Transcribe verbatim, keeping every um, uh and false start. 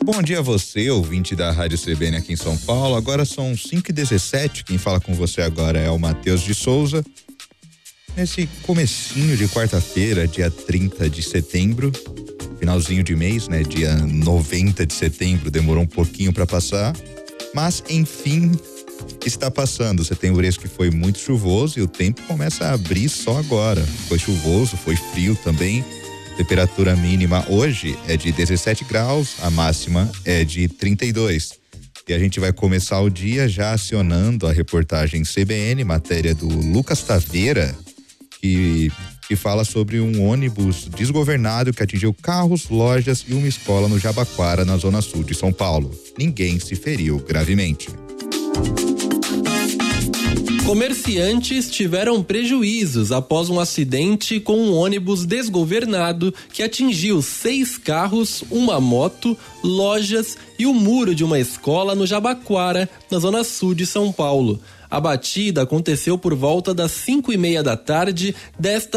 Bom dia a você, ouvinte da Rádio C B N aqui em São Paulo. Agora são cinco e dezessete. Quem fala com você agora é o Matheus de Souza. Nesse comecinho de quarta-feira, dia trinta de setembro, finalzinho de mês, né? Dia noventa de setembro, demorou um pouquinho para passar, mas enfim está passando. Setembro esse que foi muito chuvoso e o tempo começa a abrir só agora. Foi chuvoso, foi frio também. Temperatura mínima hoje é de dezessete graus, a máxima é de trinta e dois. E a gente vai começar o dia já acionando a reportagem C B N, matéria do Lucas Taveira, que, que fala sobre um ônibus desgovernado que atingiu carros, lojas e uma escola no Jabaquara, na zona sul de São Paulo. Ninguém se feriu gravemente. Comerciantes tiveram prejuízos após um acidente com um ônibus desgovernado que atingiu seis carros, uma moto, lojas e o muro de uma escola no Jabaquara, na zona sul de São Paulo. A batida aconteceu por volta das cinco e meia da tarde desta